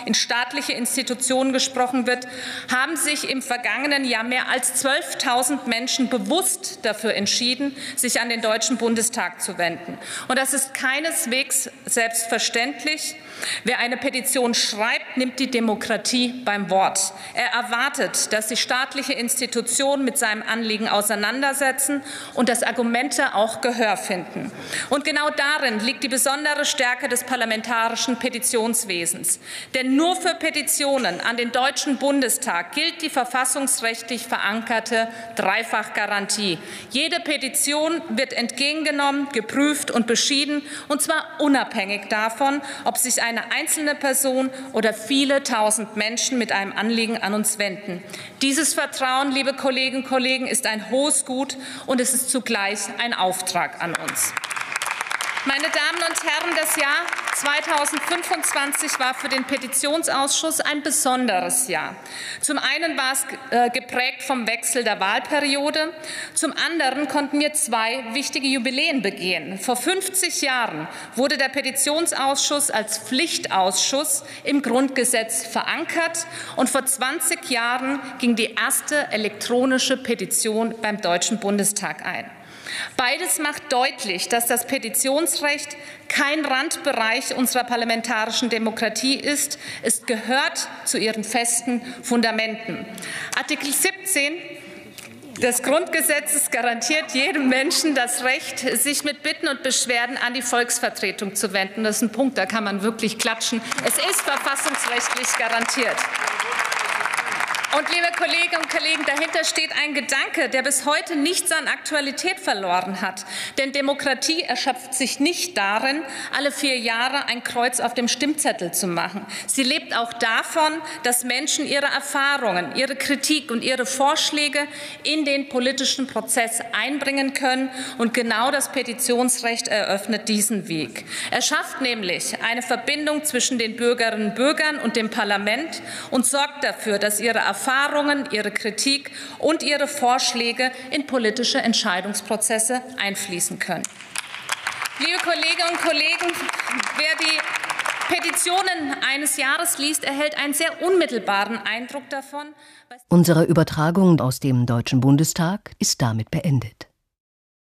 in staatliche Institutionen gesprochen wird, haben sich im vergangenen Jahr mehr als 12.000 Menschen bewusst dafür entschieden, sich an den Deutschen Bundestag zu wenden. Und das ist keineswegs selbstverständlich. Wer eine Petition schreibt, nimmt die Demokratie beim Wort. Er erwartet, dass sich staatliche Institutionen mit seinem Anliegen auseinandersetzen und dass Argumente auch Gehör finden. Und genau darin liegt die besondere Stärke des parlamentarischen Petitionswesens. Denn nur für Petitionen an den Deutschen Bundestag gilt die verfassungsrechtlich verankerte Dreifachgarantie. Jede Petition wird entgegengenommen, geprüft und beschieden, und zwar unabhängig davon, ob sich eine einzelne Person oder viele tausend Menschen mit einem Anliegen an uns wenden. Dieses Vertrauen, liebe Kolleginnen und Kollegen, ist ein hohes Gut und es ist zugleich ein Auftrag an uns. Meine Damen und Herren, das Jahr 2025 war für den Petitionsausschuss ein besonderes Jahr. Zum einen war es geprägt vom Wechsel der Wahlperiode, zum anderen konnten wir zwei wichtige Jubiläen begehen. Vor 50 Jahren wurde der Petitionsausschuss als Pflichtausschuss im Grundgesetz verankert und vor 20 Jahren ging die erste elektronische Petition beim Deutschen Bundestag ein. Beides macht deutlich, dass das Petitionsrecht kein Randbereich unserer parlamentarischen Demokratie ist. Es gehört zu ihren festen Fundamenten. Artikel 17 des Grundgesetzes garantiert jedem Menschen das Recht, sich mit Bitten und Beschwerden an die Volksvertretung zu wenden. Das ist ein Punkt, da kann man wirklich klatschen. Es ist verfassungsrechtlich garantiert. Und, liebe Kolleginnen und Kollegen, dahinter steht ein Gedanke, der bis heute nichts an Aktualität verloren hat. Denn Demokratie erschöpft sich nicht darin, alle 4 Jahre ein Kreuz auf dem Stimmzettel zu machen. Sie lebt auch davon, dass Menschen ihre Erfahrungen, ihre Kritik und ihre Vorschläge in den politischen Prozess einbringen können. Und genau das Petitionsrecht eröffnet diesen Weg. Er schafft nämlich eine Verbindung zwischen den Bürgerinnen und Bürgern und dem Parlament und sorgt dafür, dass ihre Erfahrungen, ihre Kritik und ihre Vorschläge in politische Entscheidungsprozesse einfließen können. Liebe Kolleginnen und Kollegen, wer die Petitionen eines Jahres liest, erhält einen sehr unmittelbaren Eindruck davon. Unsere Übertragung aus dem Deutschen Bundestag ist damit beendet.